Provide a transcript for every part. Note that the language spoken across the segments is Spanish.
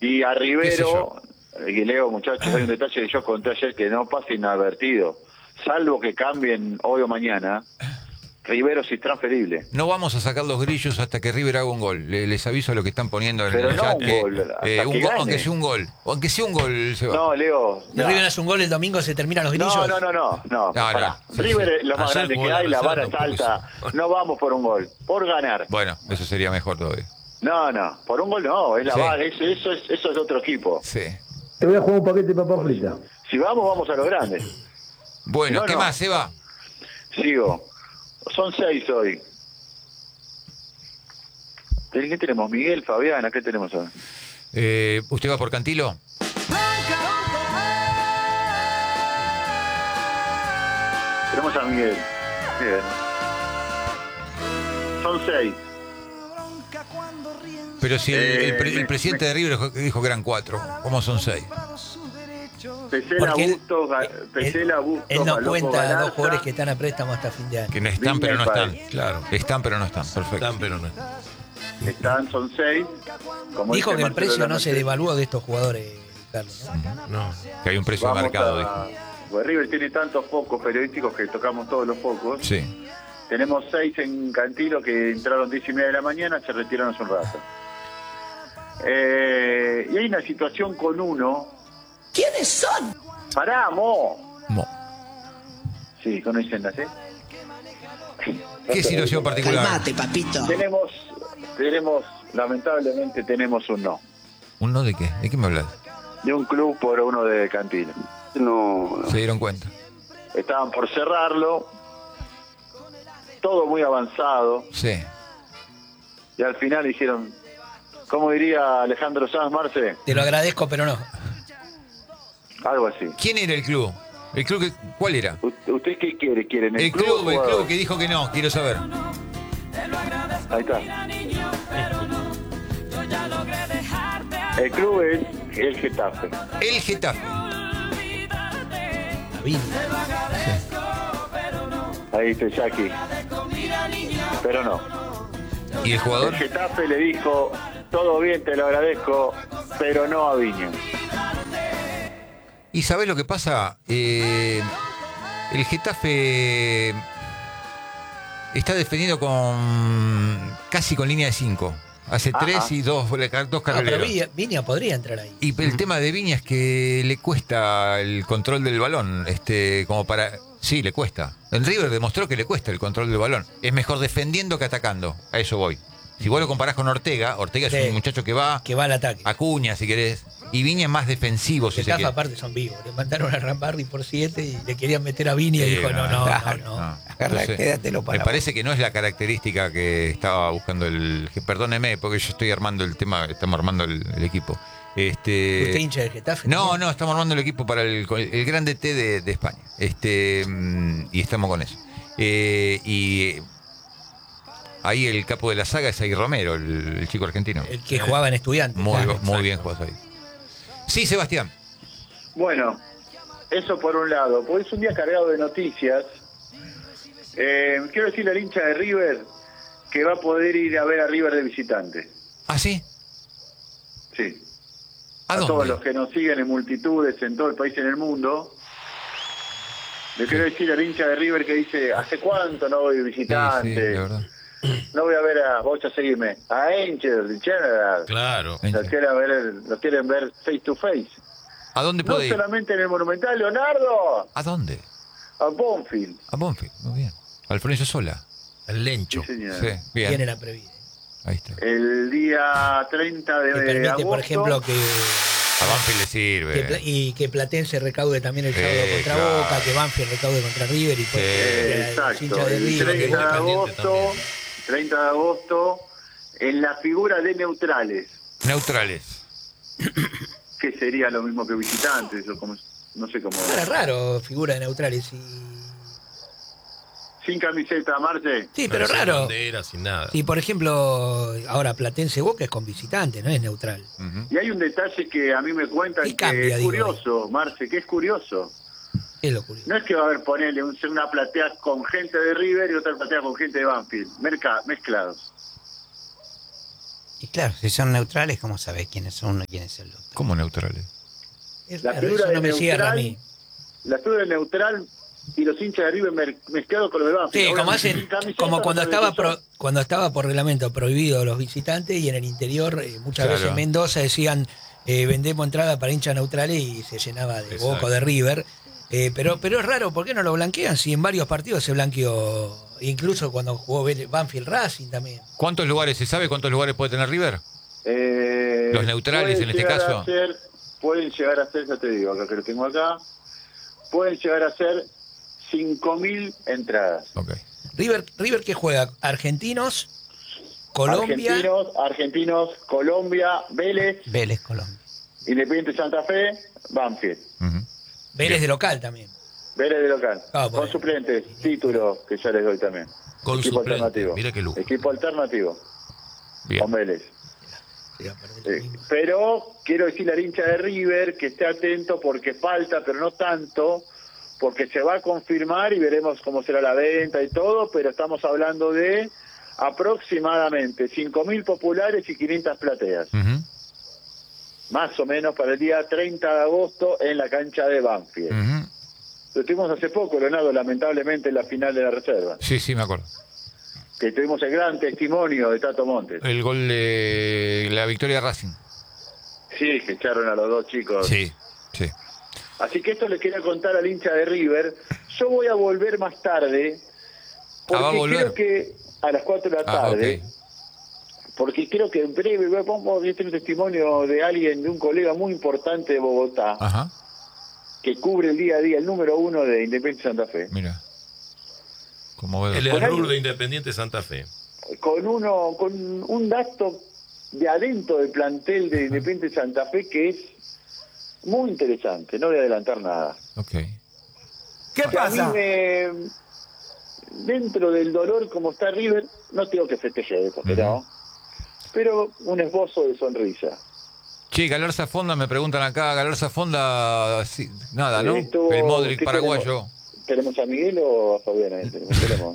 Y a ¿Qué sé Rivero, y Leo, muchachos, hay un detalle que yo conté ayer que no pasa inadvertido. Salvo que cambien hoy o mañana, Rivero es intransferible. No vamos a sacar los grillos hasta que River haga un gol. Les aviso a lo que están poniendo en Pero el no chat un que gol, hasta que aunque gane. sea un gol. Aunque sea un gol, se va. No, Leo. Si River hace un gol el domingo, se terminan los grillos. No. Pará. Sí, River sí. es lo más Ayer grande jugó que la hay, la vara reserva, es alta. porque No vamos por un gol, por ganar. Bueno, eso sería mejor todavía. No, por un gol no, es la Sí. vara, eso es otro equipo. Sí. Te voy a jugar un paquete de papas fritas. Si vamos a lo grande. Bueno, No, ¿qué no. más, Eva? Sigo. Son 6 hoy. ¿Qué tenemos? Miguel, Fabiana, ¿qué tenemos hoy? ¿Usted va por Cantilo? Tenemos a Miguel. Bien. Son 6. Pero si el presidente de River dijo que eran 4, ¿cómo son 6? Pesela, Porque él- Bustos, Pesela, Bustos, Él nos Galopo, cuenta Galarza. dos jugadores que están a préstamo hasta fin de año. Que no están, Viña pero no y están. Páez. Claro. Están, pero no están. Perfecto. Están, pero no. Son 6. Dijo que el precio no se devalúa de estos jugadores, Carlos, ¿no? No. Que hay un precio de mercado, dijo. Pues River tiene tantos focos periodísticos que tocamos todos los focos. Sí. Tenemos 6 en Cantilo que entraron 10:30 de la mañana, se retiraron hace un rato. Y hay una situación con uno. ¿Quiénes son? ¡Paramos! Mo. Sí, con Isendas, ¿eh? ¿Qué situación particular? Calmate, papito. Lamentablemente tenemos un no. ¿Un no de qué? ¿De qué me hablas? De un club por uno de Cantilo. No. Se dieron cuenta. Estaban por cerrarlo. Todo muy avanzado. Sí. Y al final dijeron, ¿cómo diría Alejandro Sanz, Marce? Te lo agradezco, pero no. Algo así. ¿Quién era el club? ¿El club que, cuál era? ¿Usted qué quiere? ¿Quieren El o club jugador? que dijo que no, quiero saber. Ahí está. El club es el Getafe. El Getafe. La Vini. Ahí está Jackie. Pero no. ¿Y el jugador? El Getafe le dijo, todo bien, te lo agradezco, pero no a Viña. ¿Y sabés lo que pasa? El Getafe está defendido casi con línea de 5. Hace 3 y dos No, pero carrileros. Viña podría entrar ahí. Y el tema de Viña es que le cuesta el control del balón, como para... Sí, le cuesta. En River demostró que le cuesta el control del balón. Es mejor defendiendo que atacando. A eso voy. Si vos lo comparás con Ortega es Sí. un muchacho que va al ataque. Acuña, si querés. Y Viña es más defensivo, si se Getafe quiere. aparte son vivos. Le mandaron a Rambarri por 7 y le querían meter a Viña y dijo, no. Agarra, Entonces, quédatelo para me parece que no es la característica que estaba buscando perdóneme, porque yo estoy armando el tema, estamos armando el equipo. ¿Usted hincha del Getafe? No, estamos armando el equipo para el grande T de España. Y estamos con eso. Y ahí el capo de la saga es ahí Romero, el chico argentino. El que jugaba en Estudiantes. Muy bien jugado ahí. Sí, Sebastián. Bueno, eso por un lado. Pues es un día cargado de noticias. Quiero decirle al hincha de River que va a poder ir a ver a River de visitante. ¿Ah, sí? Sí. ¿A todos dónde? los que nos siguen en multitudes en todo el país y en el mundo. Le quiero decir al hincha de River que dice, ¿hace cuánto no voy de visitante? Sí, la verdad. No voy a ver vos a seguirme, a Angel, General. Claro. Los quieren ver face to face. ¿A dónde No puede ir? solamente en el Monumental, Leonardo, ¿A dónde? a Bonfield. A Bonfield, muy bien. Alfonso Sola. El Lencho. Sí, señor. Sí, bien. Tiene la previa. Ahí está. El día 30 de Que permite, agosto. por ejemplo, que A Banfield le sirve. y que Platense recaude también el sábado contra claro. Boca, que Banfield recaude contra River y pues, Exacto. hincha de El River. 30 de Independiente agosto, también. 30 de agosto, en la figura de neutrales, Neutrales. que sería lo mismo que visitantes, o como, no sé cómo. Era raro figura de neutrales. Sin camiseta, Marce. Sí, pero sin raro. bandera, sin nada. Y por ejemplo, ahora Platense Boca es con visitante, no es neutral. Ujú. Y hay un detalle que a mí me cuentan ¿Qué que cambia, es digo, curioso, Marce, que es curioso. Es lo curioso. No es que va a haber, ponerle una platea con gente de River y otra platea con gente de Banfield, mezclados. Y claro, si son neutrales, ¿cómo sabés quiénes son uno y quién es el otro? ¿Cómo neutrales? Es La raro, figura eso de no me cierra a neutral, mí. la figura neutral y los hinchas de River mezclados con los de Banfield. Sí, como Ahora, hacen, sin camiseta, como no cuando sabés estaba qué son. cuando estaba por reglamento prohibido los visitantes y en el interior muchas Claro. veces en Mendoza decían vendemos entrada para hinchas neutrales y se llenaba de Exacto. Boca o de River. Pero es raro, ¿por qué no lo blanquean? Si en varios partidos se blanqueó, incluso cuando jugó Banfield Racing también. ¿Cuántos lugares, se sabe cuántos lugares puede tener River? Los neutrales pueden en este llegar caso. a ser- pueden llegar a ser, ya te digo, acá que lo tengo acá, pueden llegar a ser 5.000 entradas. Ok. River que juega argentinos, Colombia, Argentinos, Colombia, Vélez, Vélez, Colombia. Independiente Santa Fe, Banfield. Ujú. Vélez de local también. Vélez de local. Ah, con bueno. suplentes, título que ya les doy también. Con Equipo suplente. alternativo. Mira qué lujo. Equipo alternativo, Bien. con Vélez. Sí, aparte de lo mismo. Pero quiero decirle al hincha de River que esté atento porque falta, pero no tanto, porque se va a confirmar y veremos cómo será la venta y todo, pero estamos hablando de aproximadamente 5.000 populares y 500 plateas, Ujú. más o menos para el día 30 de agosto en la cancha de Banfield. Ujú. Lo tuvimos hace poco, Leonardo, lamentablemente en la final de la reserva, Sí, sí, me acuerdo. que tuvimos el gran testimonio de Tato Montes. El gol de la victoria de Racing. Sí, que echaron a los dos chicos. Sí, sí. Así que esto le quería contar al hincha de River. Yo voy a volver más tarde, porque ¿va a volver? creo que a las 4 de la tarde, ok. porque creo que en breve vamos a tener un testimonio de alguien, de un colega muy importante de Bogotá, Ajá, que cubre el día a día, el número 1 de Independiente Santa Fe, mira. Como veo. El Por ahí- error de Independiente Santa Fe. con un dato de adentro del plantel de Independiente Santa Fe que es muy interesante, no voy a adelantar nada. Ok. ¿Qué Que a mí dentro del dolor como está River, no tengo que festejar, porque Ujú. no, pero un esbozo de sonrisa. Che, Galarza Fonda, me preguntan acá, Galarza Fonda, sí, nada, ¿no? Estuvo- El Modric ¿qué paraguayo. ¿Tenemos a Miguel o a Fabián ahí? Tenemos.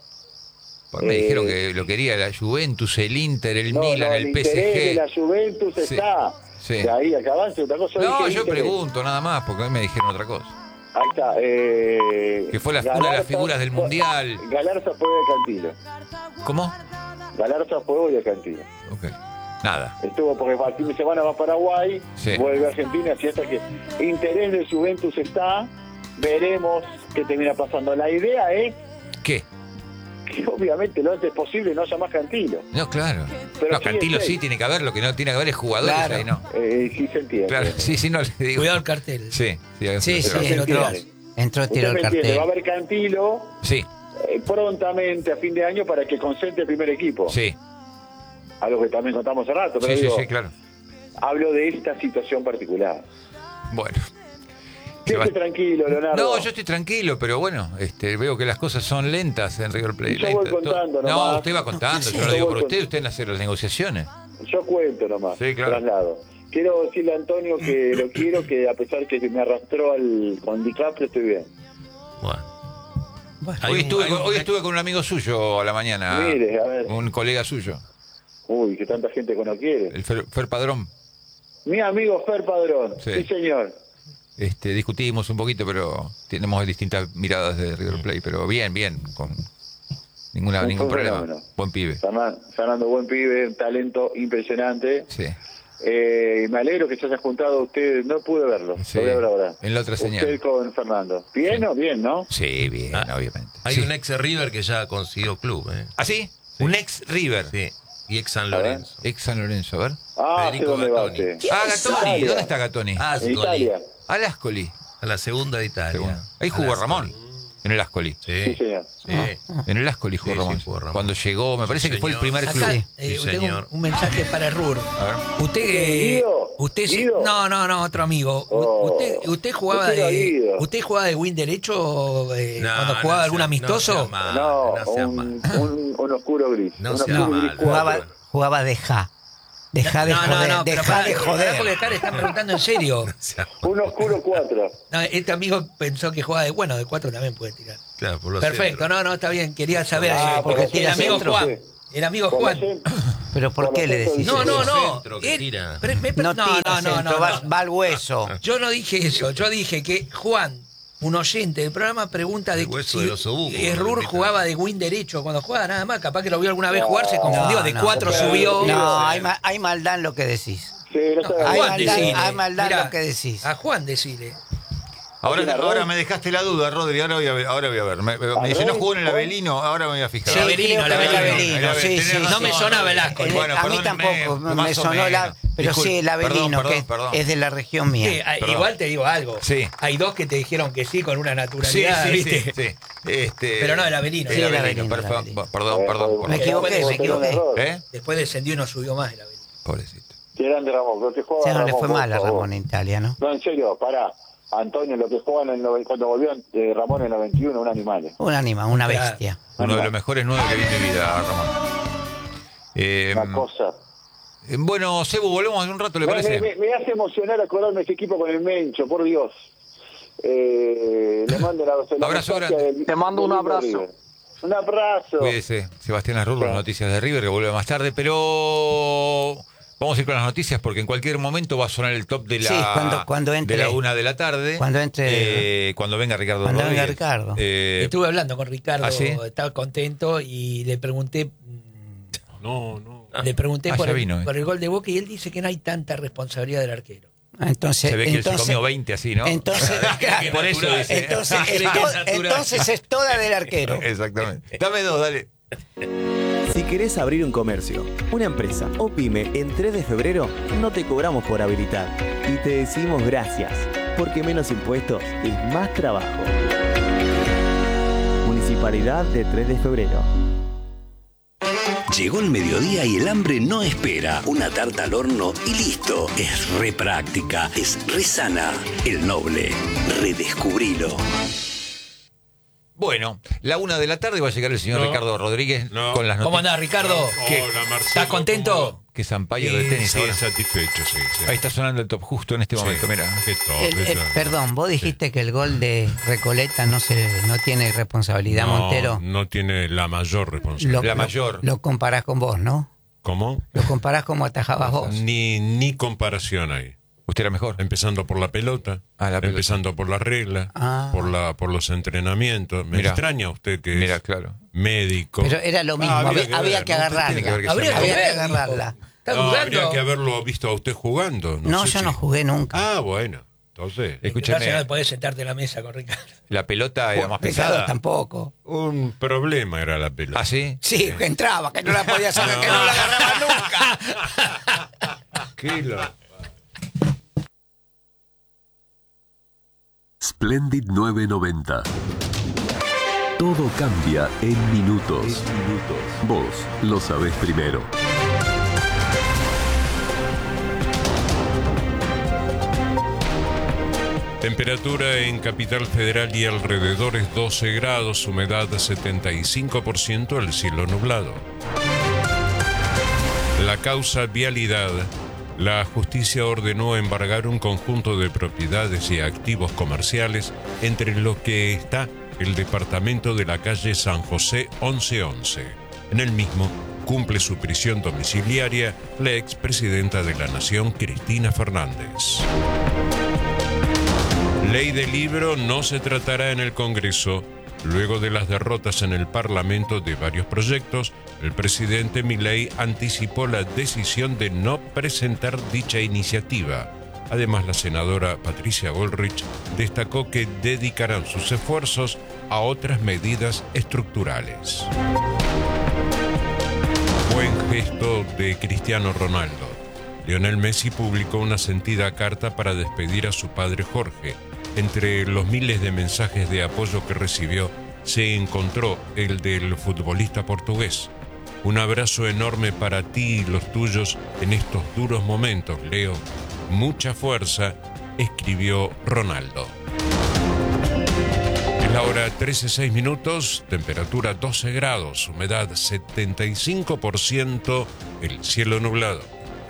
Pues me dijeron que lo quería la Juventus, el Inter, el No, Milan, no, el interés de la PSG. Juventus Sí, está. sí. De ahí acá avance otra cosa. No, dije yo interés. pregunto nada más, porque a mí me dijeron otra cosa. Ahí está. Que fue una de las figuras del Mundial. Galarza fue hoy a Cantilo. ¿Cómo? Galarza fue hoy a Cantilo. Ok. Nada. Estuvo porque el fin de semana va a Paraguay, Sí. vuelve a Argentina, así hasta que interés de Juventus está, veremos qué termina pasando. La idea es ¿Qué? que obviamente lo antes posible no haya más Cantilo. No, claro. Pero No, sí, Cantilo sí. sí tiene que haber, lo que no tiene que haber es jugadores Claro. ahí, ¿no? Sí se entiende. Claro, sí, sí, no le digo. Cuidado el cartel. Sí, Sí, sí, se entró. entiende. Entró, Usted tiró me el entiende, va a cartel. haber Cantilo Sí, prontamente a fin de año para que concentre el primer equipo. sí, Algo que también contamos hace rato, pero sí, sí, digo, sí, claro. hablo de esta situación particular. Bueno. Quédese tranquilo, Leonardo. No, yo estoy tranquilo, pero bueno, veo que las cosas son lentas en River Plate. Yo voy contando No, nomás. usted va contando, yo Yo lo digo voy por con- usted hace las negociaciones. Yo cuento nomás, Sí, claro. traslado. Quiero decirle a Antonio que lo quiero, que a pesar que me arrastró con DiCaprio, estoy bien. Bueno. Hoy, Hay estuve, un- hoy estuve con un amigo suyo a la mañana, Mire, a ver. un colega suyo, Uy, que tanta gente que no quiere. el Fer Padrón. Mi amigo Fer Padrón, Sí. sí señor. Discutimos un poquito, pero tenemos distintas miradas de River Plate, pero bien, con ningún Un problema. fenómeno. Buen pibe. Fernando, buen pibe, un talento impresionante. Sí, Me alegro que se haya juntado usted, no pude verlo, sí. lo voy a ver ahora. En la otra señal. Usted con Fernando. ¿Bien o bien, no? Sí, bien, Ah, obviamente. Hay Sí. un ex River que ya consiguió club, ¿eh? ¿Ah, sí? Un ex River. Sí. Y ex San A ver. Lorenzo. Ex San Lorenzo, a ver. Ah, sé Federico dónde va Gattoni. usted. Ah, Gattoni. Italia. ¿Dónde está Gattoni? Ah, En Italia. Al Ascoli. A la segunda de Italia. Según. Ahí jugó Ramón. En el Ascoli. Sí, Sí. señor. Sí. En el Ascoli jugó Sí, sí, Ramón. jugó Ramón. Cuando llegó, me parece Sí, que fue el señor. primer club. Acá Sí, tengo señor. un mensaje para Rur. A ver. Usted, Guido, usted Guido. no, otro amigo. Oh, Usted jugaba yo quiero a Guido. usted jugaba de win derecho No, cuando no jugaba sea- algún no amistoso. sea mal, No, no sea mal. un oscuro gris. No un sea oscuro mal. gris cuatro. Jugaba de ja. Deja de joder, pero deja de pará, joder. porque acá le están preguntando en serio. O sea, Un oscuro 4. No, este amigo pensó que jugaba de 4 también puede tirar. claro, por los Perfecto, centros. no, está bien, quería saber. Ah, porque porque el tira amigo centro. Juan. El amigo Por Juan. los cent- ¿Pero por qué le decís No, eso? no. Centro que tira. No tira centro, va al hueso. Yo no dije eso. Yo dije que Juan, un oyente del programa, pregunta de El hueso del osobuco, Errur repita. jugaba de win derecho cuando jugaba nada más. Capaz que lo vio alguna vez jugar, se confundió. De 4 subió. No, hay maldad en lo que decís. Sí, no No, sé. a Hay Juan maldad, decile. hay maldad en Mirá, lo que decís. A Juan decile. Ahora me dejaste la duda, Rodri. Ahora voy a ver. Me dice, no jugó en el Avelino. Ahora me voy a fijar. Sí, Avelino, creo que el el Avelino. Avelino, sí, Tenés sí, razón. No me suena Velasco. A mí perdónenme, tampoco me más o sonó menos. pero Disculpe, sí, el Avelino, perdón. que es de la región mía. Sí, Perdón. igual te digo algo. Sí. Hay dos que te dijeron que sí con una Sí, naturalidad, sí, ¿viste? sí. Pero no, el Avelino. Sí, el Avelino, Avelino, perfecto. el Avelino. Perdón. Me equivoqué, me equivoqué. ¿Eh? Después descendió y no subió más el Avelino. Pobrecito. Qué grande Ramón, lo que juega Sí, no le Ramón, fue por mal a favor. Ramón en Italia, ¿no? No, en serio, pará. Antonio, lo que juegan cuando volvió Ramón en el 91, un animal. Un animal, una Claro. bestia. Uno de los mejores 9 que vi en mi vida, Ramón. Una cosa. Bueno, Cebu, volvemos en un rato, ¿le parece? Me hace emocionar acordarme de ese equipo con el Mencho, por Dios. Le mando la Abrazo nostalgia grande. Te mando un del abrazo. River. Un abrazo. Cuídese, Sebastián Arrur, las noticias de River, que vuelve más tarde, pero vamos a ir con las noticias porque en cualquier momento va a sonar el top de la, Sí, cuando entre- de la 1 de la tarde. cuando entre- cuando venga Ricardo cuando venga Rodríguez. Ricardo. Estuve hablando con Ricardo, ¿Ah, sí? estaba contento y le pregunté No. Ah, ya vino, por el gol de Boca y él dice que no hay tanta responsabilidad del arquero. Entonces, Se ve que él se comió 20 así, ¿no? Entonces, claro, Por eso dice. entonces es toda del arquero. Exactamente. Dame dos, dale. Si querés abrir un comercio, una empresa o pyme en 3 de febrero, no te cobramos por habilitar. Y te decimos gracias, porque menos impuestos es más trabajo. Municipalidad de 3 de febrero. Llegó el mediodía y el hambre no espera. Una tarta al horno y listo. Es re práctica, es re sana. El Noble, redescubrilo. Bueno, la 1 de la tarde va a llegar el señor Ricardo Rodríguez con las noticias. ¿Cómo andás, Ricardo? ¿Qué? Hola, Marcelo. ¿Estás contento? Que Zampayo de tenis. Sí, ahora. satisfecho, sí. Ahí está sonando el top justo en este momento, mira. Qué top. Perdón, vos dijiste que el gol de Recoleta no tiene responsabilidad, Montero. No tiene la mayor responsabilidad. Lo comparás con vos, ¿no? ¿Cómo? Lo comparás como atajabas vos. Ni comparación ahí. ¿Usted era mejor? Empezando por la pelota, empezando por la regla, por los entrenamientos. Me Mirá. extraña usted que Mira, es claro. médico. Pero era lo mismo, había que agarrarla. Habría que agarrarla. Habría que haberlo visto a usted jugando. No, sé yo si- no jugué nunca. Ah, bueno. Entonces, Escúchame. Gracias, no podés sentarte en la mesa con Ricardo. La pelota era más Pecado pesada. tampoco. un problema era la pelota. ¿Ah, sí? Sí, que entraba, que no la podía sacar, que no la agarraba nunca. ¿Qué la- Splendid 990. Todo cambia en minutos. Vos lo sabés primero. Temperatura en Capital Federal y alrededores 12 grados, humedad 75%, el cielo nublado. La causa vialidad. La justicia ordenó embargar un conjunto de propiedades y activos comerciales, entre los que está el departamento de la calle San José 1111. En el mismo cumple su prisión domiciliaria la expresidenta de la Nación, Cristina Fernández. Ley del libro no se tratará en el Congreso. Luego de las derrotas en el Parlamento de varios proyectos, el presidente Milei anticipó la decisión de no presentar dicha iniciativa. Además, la senadora Patricia Bullrich destacó que dedicarán sus esfuerzos a otras medidas estructurales. Buen gesto de Cristiano Ronaldo. Lionel Messi publicó una sentida carta para despedir a su padre Jorge. Entre los miles de mensajes de apoyo que recibió, se encontró el del futbolista portugués. Un abrazo enorme para ti y los tuyos en estos duros momentos, Leo. Mucha fuerza, escribió Ronaldo. Es la hora 13:06, temperatura 12 grados, humedad 75%, el cielo nublado.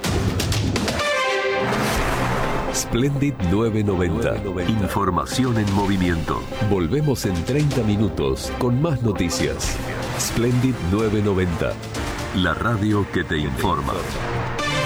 Splendid 990. Información en movimiento. Volvemos en 30 minutos con más noticias. Splendid 990. La radio que te informa.